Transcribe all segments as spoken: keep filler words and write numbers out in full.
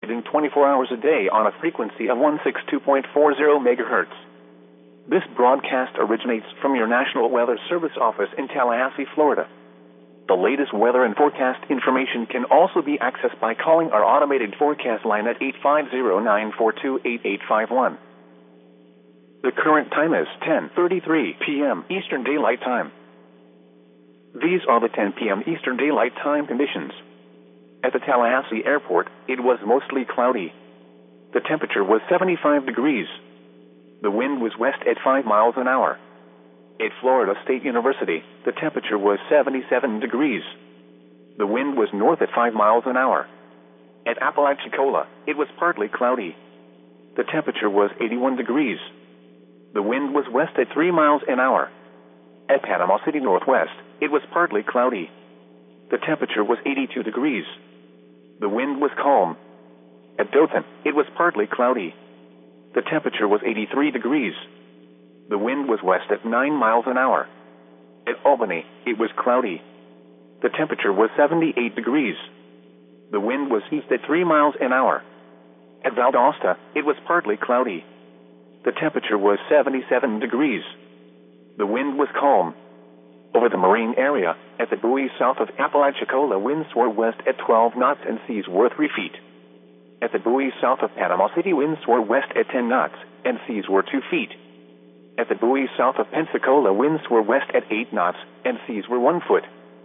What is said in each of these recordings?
transmitting twenty-four hours a day on a frequency of one sixty-two point four zero megahertz. This broadcast originates from your National Weather Service office in Tallahassee, Florida. The latest weather and forecast information can also be accessed by calling our automated forecast line at eight five zero, nine four two, eight eight five one. The current time is ten thirty-three p m Eastern Daylight Time. These are the ten p m Eastern Daylight Time conditions. At the Tallahassee Airport, it was mostly cloudy. The temperature was seventy-five degrees. The wind was west at five miles an hour. At Florida State University, the temperature was seventy-seven degrees. The wind was north at five miles an hour. At Apalachicola, it was partly cloudy. The temperature was eighty-one degrees. The wind was west at three miles an hour. At Panama City Northwest, it was partly cloudy. The temperature was eighty-two degrees. The wind was calm. At Dothan, it was partly cloudy. The temperature was eighty-three degrees. The wind was west at nine miles an hour. At Albany, it was cloudy. The temperature was seventy-eight degrees. The wind was east at three miles an hour. At Valdosta, it was partly cloudy. The temperature was seventy-seven degrees. The wind was calm. Over the marine area, at the buoy south of Apalachicola, winds were west at twelve knots and seas were three feet. At the buoy south of Panama City, winds were west at ten knots and seas were two feet. At the buoy south of Pensacola, winds were west at eight knots and seas were one foot.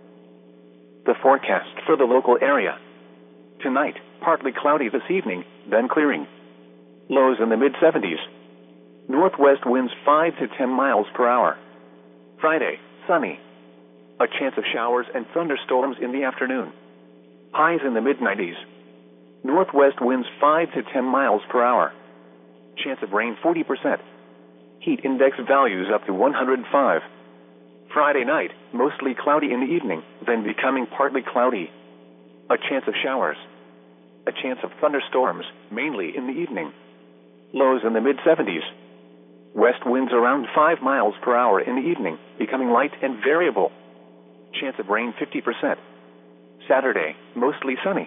The forecast for the local area. Tonight, partly cloudy this evening, then clearing. Lows in the mid seventies. Northwest winds five to ten miles per hour. Friday, sunny. A chance of showers and thunderstorms in the afternoon. Highs in the mid nineties. Northwest winds five to ten miles per hour. Chance of rain forty percent. Heat index values up to one hundred five. Friday night, mostly cloudy in the evening, then becoming partly cloudy. A chance of showers. A chance of thunderstorms, mainly in the evening. Lows in the mid seventies. West winds around five miles per hour in the evening, becoming light and variable. Chance of rain fifty percent. Saturday, mostly sunny.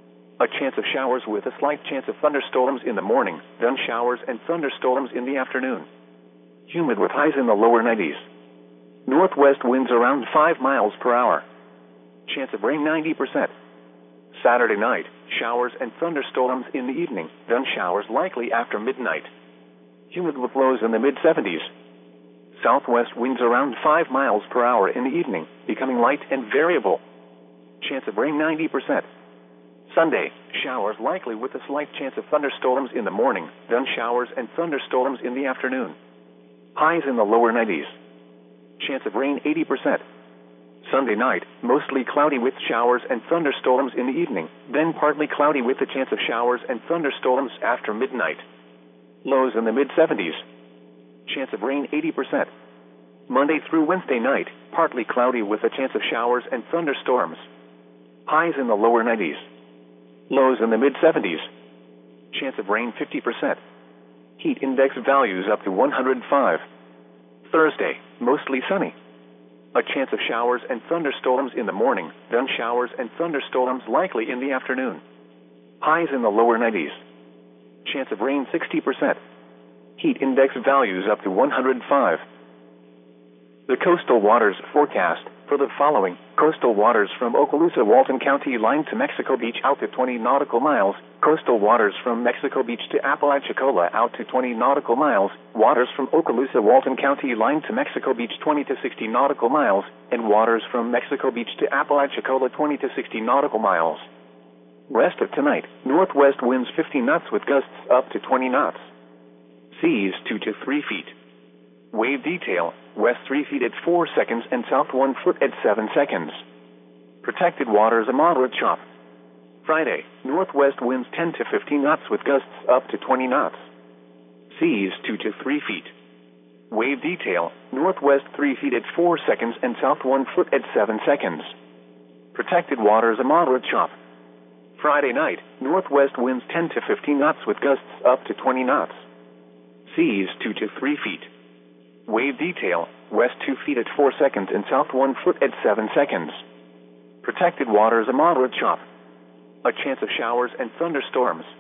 A chance of showers with a slight chance of thunderstorms in the morning, then showers and thunderstorms in the afternoon. Humid with highs in the lower nineties. Northwest winds around five miles per hour. Chance of rain ninety percent. Saturday night, showers and thunderstorms in the evening, then showers likely after midnight. Humid with lows in the mid seventies. Southwest winds around five miles per hour in the evening, becoming light and variable. Chance of rain ninety percent. Sunday, showers likely with a slight chance of thunderstorms in the morning, then showers and thunderstorms in the afternoon. Highs in the lower nineties. Chance of rain eighty percent. Sunday night, mostly cloudy with showers and thunderstorms in the evening, then partly cloudy with a chance of showers and thunderstorms after midnight. Lows in the mid seventies. Chance of rain eighty percent. Monday through Wednesday night, partly cloudy with a chance of showers and thunderstorms. Highs in the lower nineties. Lows in the mid seventies. Chance of rain fifty percent. Heat index values up to one hundred five. Thursday, mostly sunny. A chance of showers and thunderstorms in the morning, then showers and thunderstorms likely in the afternoon. Highs in the lower nineties. Chance of rain sixty percent. Heat index values up to one hundred five. The coastal waters forecast for the following: coastal waters from Okaloosa, Walton County line to Mexico Beach out to twenty nautical miles, coastal waters from Mexico Beach to Apalachicola out to twenty nautical miles, waters from Okaloosa, Walton County line to Mexico Beach twenty to sixty nautical miles, and waters from Mexico Beach to Apalachicola twenty to sixty nautical miles. Rest of tonight, northwest winds fifty knots with gusts up to twenty knots. Seas two to three feet. Wave detail, west three feet at four seconds and south one foot at seven seconds. Protected waters a moderate chop. Friday, northwest winds ten to fifteen knots with gusts up to twenty knots. Seas two to three feet. Wave detail, northwest three feet at four seconds and south one foot at seven seconds. Protected waters a moderate chop. Friday night, northwest winds ten to fifteen knots with gusts up to twenty knots. Seas two to three feet. Wave detail, west two feet at four seconds and south one foot at seven seconds. Protected waters a moderate chop. A chance of showers and thunderstorms.